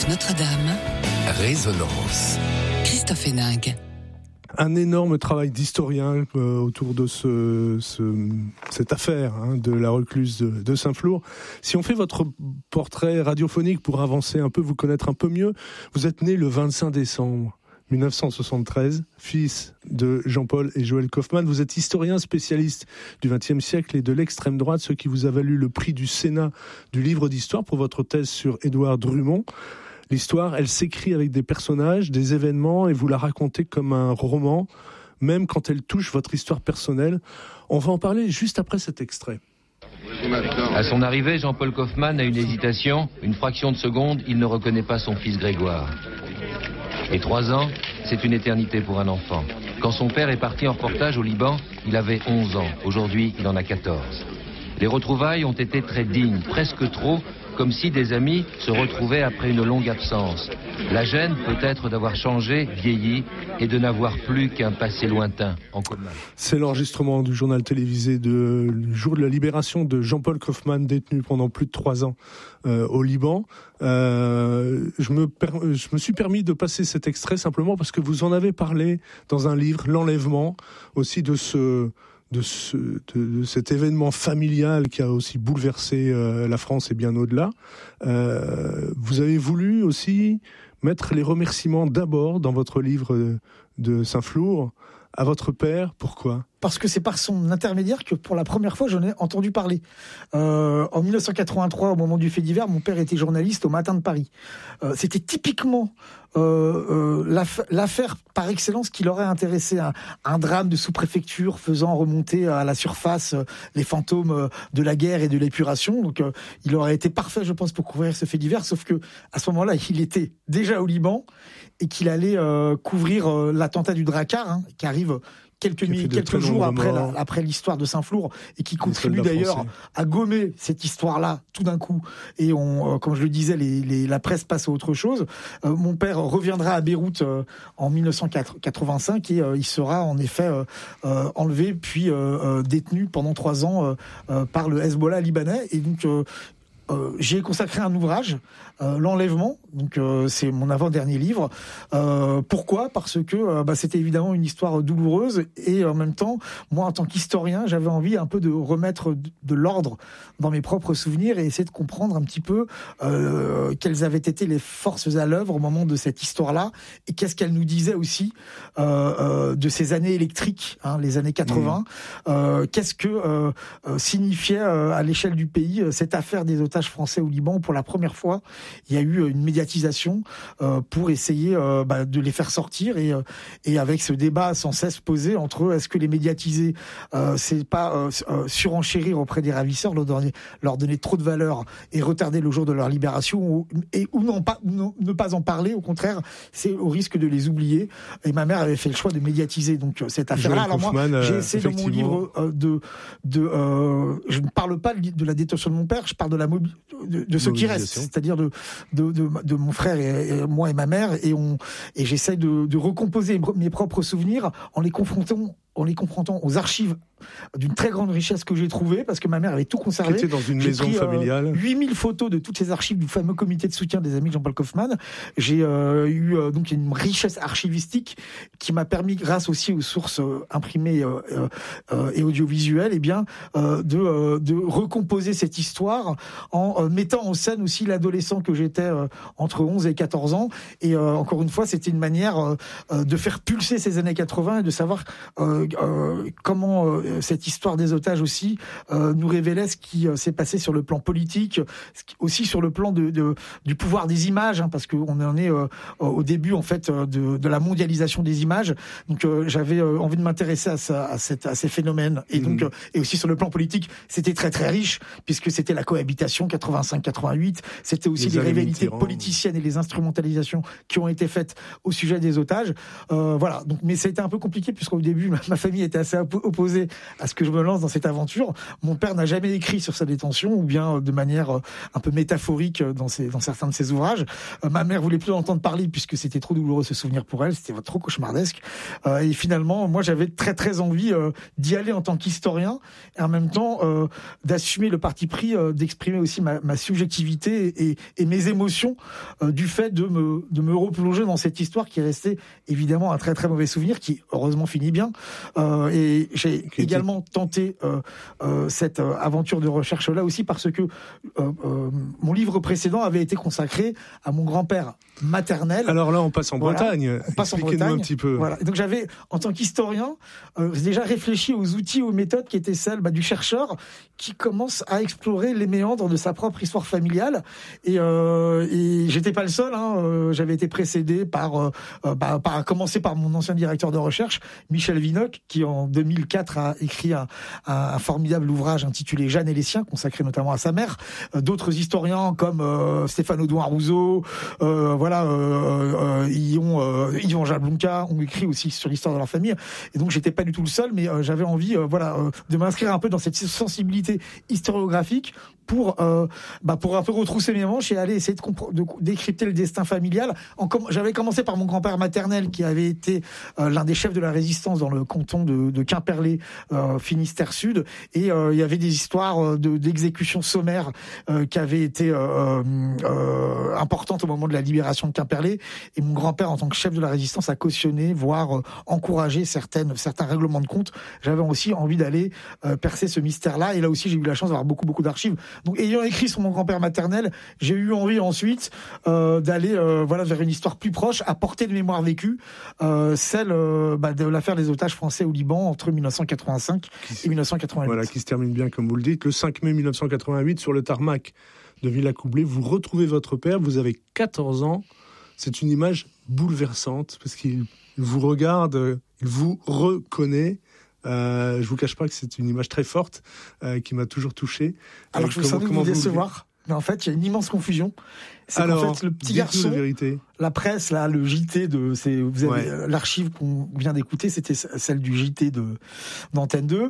France Notre-Dame. Résonance. Christophe Héningue. Un énorme travail d'historien autour de cette affaire de la recluse de Saint-Flour. Si on fait votre portrait radiophonique pour avancer un peu, vous connaître un peu mieux, vous êtes né le 25 décembre 1973, fils de Jean-Paul et Joëlle Kaufmann. Vous êtes historien spécialiste du XXe siècle et de l'extrême droite, ce qui vous a valu le prix du Sénat du livre d'histoire pour votre thèse sur Édouard Drumont. L'histoire, elle s'écrit avec des personnages, des événements, et vous la racontez comme un roman, même quand elle touche votre histoire personnelle. On va en parler juste après cet extrait. À son arrivée, Jean-Paul Kaufmann a une hésitation. Une fraction de seconde, il ne reconnaît pas son fils Grégoire. Et 3 ans, c'est une éternité pour un enfant. Quand son père est parti en reportage au Liban, il avait 11 ans. Aujourd'hui, il en a 14. Les retrouvailles ont été très dignes, presque trop, comme si des amis se retrouvaient après une longue absence. La gêne peut-être d'avoir changé, vieilli, et de n'avoir plus qu'un passé lointain en commun. C'est l'enregistrement du journal télévisé du jour de la libération de Jean-Paul Kaufmann, détenu pendant plus de 3 ans au Liban. Je me suis permis de passer cet extrait simplement parce que vous en avez parlé dans un livre, L'Enlèvement, aussi de cet événement familial qui a aussi bouleversé la France et bien au-delà. Vous avez voulu aussi mettre les remerciements d'abord dans votre livre de Saint-Flour à votre père. Pourquoi ? Parce que c'est par son intermédiaire que pour la première fois j'en ai entendu parler. En 1983, au moment du fait divers, mon père était journaliste au Matin de Paris. C'était typiquement l'affaire par excellence qui l'aurait intéressé. Un drame de sous-préfecture faisant remonter à la surface les fantômes de la guerre et de l'épuration. Donc il aurait été parfait, je pense, pour couvrir ce fait divers, sauf que à ce moment-là, il était déjà au Liban et qu'il allait couvrir l'attentat du Drakkar, qui arrive quelques jours après l'histoire de Saint-Flour et qui contribue d'ailleurs à gommer cette histoire-là tout d'un coup. Et comme je le disais, la presse passe à autre chose. Mon père reviendra à Beyrouth en 1985 et il sera en effet enlevé puis détenu pendant 3 ans par le Hezbollah libanais. Et donc j'y ai consacré un ouvrage, L'Enlèvement, donc c'est mon avant-dernier livre. Pourquoi ? Parce que c'était évidemment une histoire douloureuse et en même temps, moi en tant qu'historien, j'avais envie un peu de remettre de l'ordre dans mes propres souvenirs et essayer de comprendre un petit peu quelles avaient été les forces à l'œuvre au moment de cette histoire-là et qu'est-ce qu'elle nous disait aussi de ces années électriques, les années 80. Qu'est-ce que signifiait à l'échelle du pays cette affaire des otages français au Liban. Pour la première fois, il y a eu une médiatisation pour essayer de les faire sortir et avec ce débat sans cesse posé entre est-ce que les médiatisés c'est pas surenchérir auprès des ravisseurs, leur donner trop de valeur et retarder le jour de leur libération ou ne pas en parler, au contraire c'est au risque de les oublier. Et ma mère avait fait le choix de médiatiser donc cette affaire-là. Alors moi j'ai essayé dans mon livre je ne parle pas de la détention de mon père, je parle de ce qui reste, c'est-à-dire de mon frère et moi et ma mère, et j'essaie de recomposer mes propres souvenirs en les confrontant aux archives d'une très grande richesse que j'ai trouvée, parce que ma mère avait tout conservé. Qui était dans une maison familiale. 8000 photos de toutes ces archives du fameux comité de soutien des amis de Jean-Paul Kaufmann. J'ai eu donc une richesse archivistique qui m'a permis, grâce aussi aux sources imprimées et audiovisuelles, de recomposer cette histoire en mettant en scène aussi l'adolescent que j'étais entre 11 et 14 ans. Et encore une fois, c'était une manière de faire pulser ces années 80 et de savoir comment cette histoire des otages aussi nous révélait ce qui s'est passé sur le plan politique, aussi sur le plan du pouvoir des images, parce qu'on en est au début en fait de la mondialisation des images. Donc j'avais envie de m'intéresser à ces phénomènes et donc et aussi sur le plan politique, c'était très très riche puisque c'était la cohabitation 85-88, c'était aussi les rivalités politiciennes et les instrumentalisations qui ont été faites au sujet des otages. Voilà. Donc mais ça a été un peu compliqué puisqu'au début ma famille était assez opposée à ce que je me lance dans cette aventure. Mon père n'a jamais écrit sur sa détention, ou bien de manière un peu métaphorique dans certains de ses ouvrages. Ma mère voulait plus en entendre parler puisque c'était trop douloureux ce souvenir pour elle, c'était trop cauchemardesque. Et finalement, moi j'avais très très envie d'y aller en tant qu'historien, et en même temps d'assumer le parti pris d'exprimer aussi ma subjectivité et mes émotions du fait de me replonger dans cette histoire qui est restée évidemment un très très mauvais souvenir, qui heureusement finit bien. Et j'ai également tenté cette aventure de recherche là aussi parce que mon livre précédent avait été consacré à mon grand-père maternel. Alors là, on passe en Bretagne. On passe en Expliquez-nous Bretagne. un petit peu. Voilà. Et donc j'avais, en tant qu'historien, déjà réfléchi aux outils, aux méthodes qui étaient celles du chercheur qui commence à explorer les méandres de sa propre histoire familiale. Et j'étais pas le seul. J'avais été précédé à commencer par mon ancien directeur de recherche, Michel Vinocq, qui en 2004 a écrit un formidable ouvrage intitulé Jeanne et les siens, consacré notamment à sa mère. D'autres historiens comme Stéphane Audouin-Rousseau, Yvan Jablonka ont écrit aussi sur l'histoire de leur famille. Et donc j'étais pas du tout le seul, mais j'avais envie de m'inscrire un peu dans cette sensibilité historiographique pour un peu retrousser mes manches et aller essayer de décrypter le destin familial. J'avais commencé par mon grand-père maternel qui avait été l'un des chefs de la résistance dans le canton de Quimperlé, Finistère Sud, et il y avait des histoires d'exécutions sommaires qui avaient été importantes au moment de la libération de Quimperlé, et mon grand-père en tant que chef de la résistance a cautionné, voire encouragé certains règlements de compte. J'avais aussi envie d'aller percer ce mystère-là, et là aussi j'ai eu la chance d'avoir beaucoup d'archives. Donc ayant écrit sur mon grand-père maternel, j'ai eu envie ensuite d'aller vers une histoire plus proche, à portée de mémoire vécue, celle de l'affaire des otages français au Liban entre 1985 et 1988. Voilà, qui se termine bien comme vous le dites. Le 5 mai 1988, sur le tarmac de Villacoublay, vous retrouvez votre père, vous avez 14 ans. C'est une image bouleversante parce qu'il vous regarde, il vous reconnaît. Je vous cache pas que c'est une image très forte qui m'a toujours touché. Alors je veux sans doute vous décevoir, mais en fait il y a une immense confusion. C'est qu'en fait le petit garçon, la presse, là, le JT vous avez l'archive qu'on vient d'écouter, c'était celle du JT d'Antenne 2.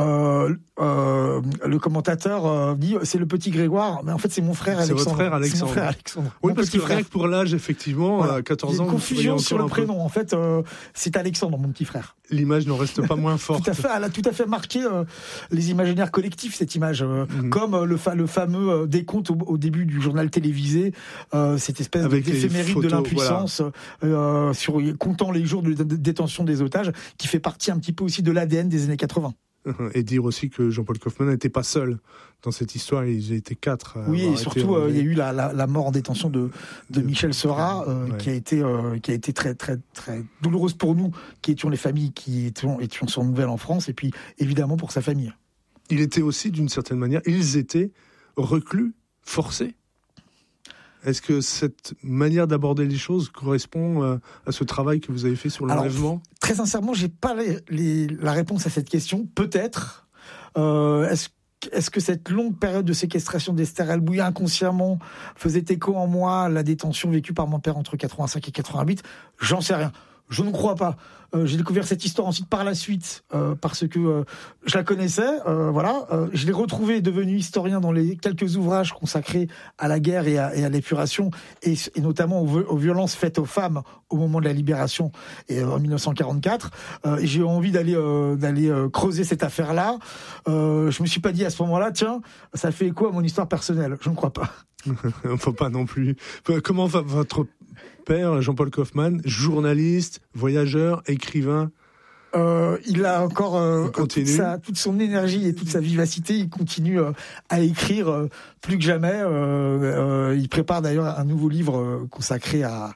Le commentateur dit c'est le petit Grégoire, mais en fait c'est mon frère Alexandre. C'est votre frère Alexandre. C'est mon frère Alexandre. Oui, parce que rien que pour l'âge, effectivement, à 14 ans, il y a une confusion sur le prénom. En fait, c'est Alexandre, mon petit frère. L'image n'en reste pas moins forte. Tout à fait, elle a tout à fait marqué les imaginaires collectifs, cette image. Comme le fameux décompte au début du journal télévisé, cette espèce d'éphéméride de l'impuissance, comptant les jours de détention des otages, qui fait partie un petit peu aussi de l'ADN des années 80. Et dire aussi que Jean-Paul Kaufmann n'était pas seul dans cette histoire, ils étaient 4. Oui, et surtout, il y a eu la mort en détention de Michel Seurat, qui a été très, très, très douloureuse pour nous, qui étions les familles qui étions sans nouvelles en France, et puis évidemment pour sa famille. Il était aussi, d'une certaine manière, ils étaient reclus, forcés. Est-ce que cette manière d'aborder les choses correspond à ce travail que vous avez fait sur l'enlèvement ? Très sincèrement, j'ai pas la réponse à cette question. Peut-être. Est-ce que cette longue période de séquestration d'Esther El-Bouya inconsciemment faisait écho en moi à la détention vécue par mon père entre 85 et 88 ? J'en sais rien. Je ne crois pas. J'ai découvert cette histoire ensuite par la suite parce que je la connaissais. Je l'ai retrouvé devenu historien dans les quelques ouvrages consacrés à la guerre et à l'épuration et notamment aux violences faites aux femmes au moment de la libération et en 1944. Et j'ai eu envie d'aller creuser cette affaire-là. Je me suis pas dit à ce moment-là, tiens, ça fait écho à mon histoire personnelle. Je ne crois pas. Faut pas non plus. Comment va votre père, Jean-Paul Kaufmann, journaliste, voyageur, écrivain? Il a encore toute son énergie et toute sa vivacité. Il continue à écrire plus que jamais. Il prépare d'ailleurs un nouveau livre consacré à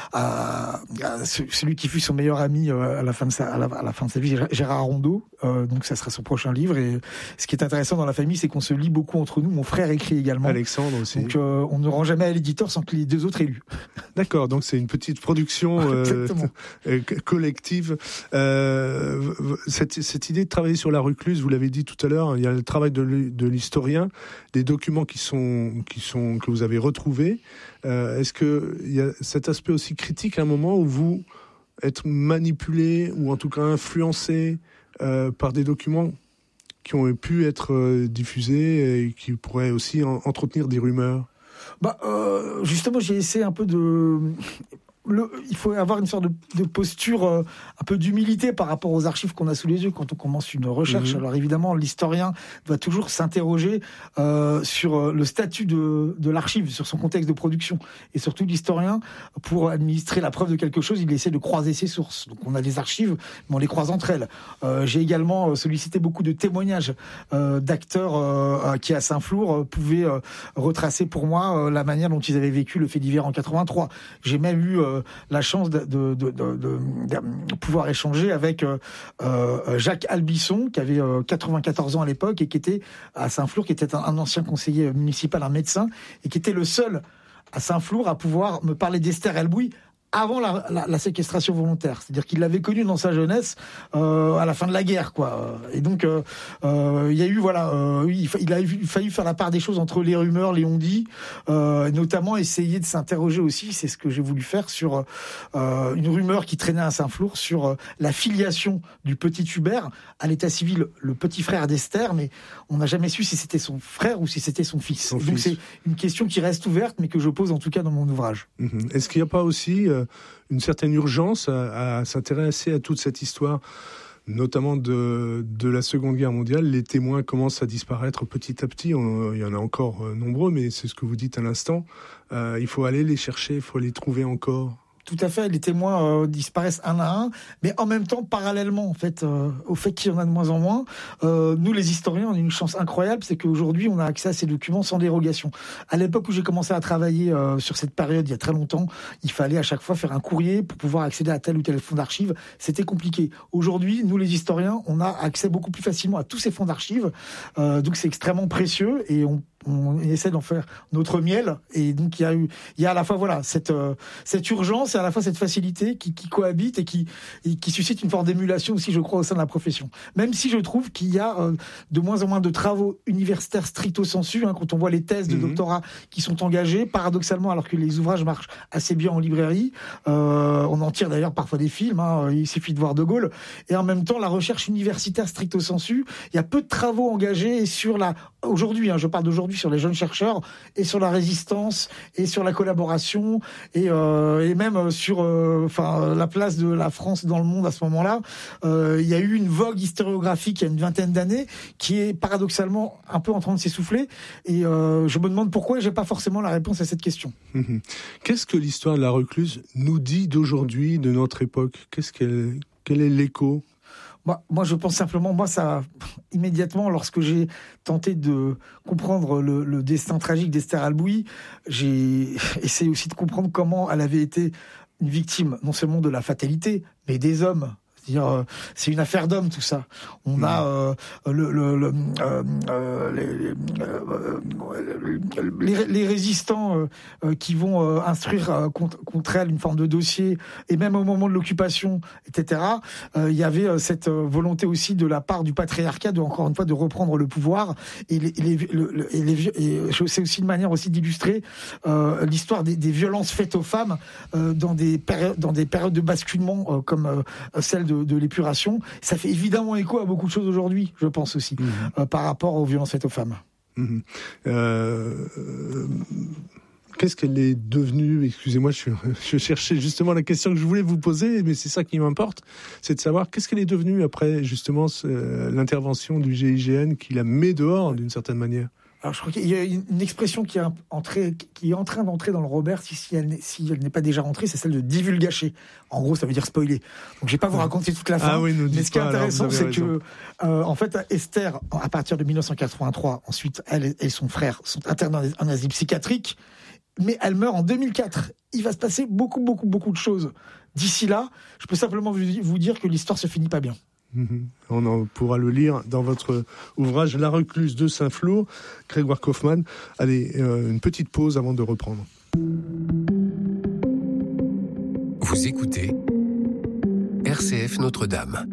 celui qui fut son meilleur ami à la fin de sa vie, Gérard Rondeau. Donc ça sera son prochain livre. Et ce qui est intéressant dans la famille, c'est qu'on se lit beaucoup entre nous. Mon frère écrit également. Alexandre aussi. Donc on ne rend jamais à l'éditeur sans que les deux autres aient lu. D'accord. Donc c'est une petite production collective. Cette idée de travailler sur la recluse, vous l'avez dit tout à l'heure, il y a le travail de l'historien, des documents que vous avez retrouvés. Est-ce que il y a cet aspect aussi critique à un moment où vous êtes manipulé ou en tout cas influencé par des documents qui ont pu être diffusés et qui pourraient aussi entretenir des rumeurs? Justement, j'ai essayé un peu il faut avoir une sorte de posture un peu d'humilité par rapport aux archives qu'on a sous les yeux quand on commence une recherche. Alors évidemment, l'historien doit toujours s'interroger sur le statut de l'archive, sur son contexte de production. Et surtout, l'historien, pour administrer la preuve de quelque chose, il essaie de croiser ses sources. Donc on a des archives, mais on les croise entre elles. J'ai également sollicité beaucoup de témoignages d'acteurs qui, à Saint-Flour, pouvaient retracer pour moi la manière dont ils avaient vécu le fait divers en 83. J'ai même eu la chance de pouvoir échanger avec Jacques Albisson, qui avait 94 ans à l'époque et qui était à Saint-Flour, qui était un ancien conseiller municipal, un médecin, et qui était le seul à Saint-Flour à pouvoir me parler d'Esther Elbouy avant la séquestration volontaire. C'est-à-dire qu'il l'avait connue dans sa jeunesse à la fin de la guerre, quoi. Et donc il y a eu il a fallu faire la part des choses entre les rumeurs, les on-dit, notamment essayer de s'interroger aussi, c'est ce que j'ai voulu faire, sur une rumeur qui traînait à Saint-Flour sur la filiation du petit Hubert à l'état civil, le petit frère d'Esther, mais on n'a jamais su si c'était son frère ou si c'était son fils. Donc c'est une question qui reste ouverte, mais que je pose en tout cas dans mon ouvrage. Est-ce qu'il n'y a pas aussi une certaine urgence à s'intéresser à toute cette histoire, notamment de la Seconde Guerre mondiale? Les témoins commencent à disparaître petit à petit. Il y en a encore nombreux, mais c'est ce que vous dites à l'instant. Il faut aller les chercher, il faut les trouver encore. Tout à fait, les témoins disparaissent un à un, mais en même temps, parallèlement, en fait, au fait qu'il y en a de moins en moins, nous, les historiens, on a une chance incroyable, c'est qu'aujourd'hui, on a accès à ces documents sans dérogation. À l'époque où j'ai commencé à travailler sur cette période, il y a très longtemps, il fallait à chaque fois faire un courrier pour pouvoir accéder à tel ou tel fonds d'archives. C'était compliqué. Aujourd'hui, nous, les historiens, on a accès beaucoup plus facilement à tous ces fonds d'archives, donc c'est extrêmement précieux et on essaie d'en faire notre miel, et donc il y a à la fois cette urgence et à la fois cette facilité qui cohabite et qui suscite une forme d'émulation aussi, je crois, au sein de la profession. Même si je trouve qu'il y a de moins en moins de travaux universitaires stricto sensu, quand on voit les thèses de doctorat qui sont engagées, paradoxalement, alors que les ouvrages marchent assez bien en librairie, on en tire d'ailleurs parfois des films, il suffit de voir De Gaulle, et en même temps la recherche universitaire stricto sensu, il y a peu de travaux engagés sur aujourd'hui, je parle d'aujourd'hui, sur les jeunes chercheurs et sur la résistance et sur la collaboration et même sur la place de la France dans le monde à ce moment-là. Il y a eu une vogue historiographique il y a une vingtaine d'années qui est paradoxalement un peu en train de s'essouffler, et je me demande pourquoi, et j'ai pas forcément la réponse à cette question. Qu'est-ce que l'histoire de la Recluse nous dit d'aujourd'hui, de notre époque? Quel est l'écho? Moi, je pense simplement, immédiatement, lorsque j'ai tenté de comprendre le destin tragique d'Esther Elbouy, j'ai essayé aussi de comprendre comment elle avait été une victime, non seulement de la fatalité, mais des hommes. C'est-à-dire, c'est une affaire d'hommes, tout ça. On a les résistants qui vont instruire contre elle une forme de dossier, et même au moment de l'occupation, etc. Il y avait cette volonté aussi de la part du patriarcat encore une fois de reprendre le pouvoir, et c'est aussi une manière aussi d'illustrer l'histoire des violences faites aux femmes dans des périodes de basculement comme celle de l'épuration. Ça fait évidemment écho à beaucoup de choses aujourd'hui, je pense aussi, par rapport aux violences faites aux femmes. Qu'est-ce qu'elle est devenue? Excusez-moi, je cherchais justement la question que je voulais vous poser, mais c'est ça qui m'importe, c'est de savoir qu'est-ce qu'elle est devenue après justement l'intervention du GIGN qui la met dehors d'une certaine manière. Alors je crois qu'il y a une expression qui est en train d'entrer dans le Robert, si elle n'est pas déjà rentrée, c'est celle de divulgacher. En gros, ça veut dire spoiler. Donc je vais pas vous raconter toute la fin, mais ce qui est intéressant, c'est que en fait, Esther, à partir de 1983, ensuite elle et son frère sont internés en asile psychiatrique, mais elle meurt en 2004. Il va se passer beaucoup de choses. D'ici là, je peux simplement vous dire que l'histoire se finit pas bien. On pourra le lire dans votre ouvrage La Recluse de Saint-Flour, Grégoire Kaufmann. Allez, une petite pause avant de reprendre. Vous écoutez RCF Notre-Dame.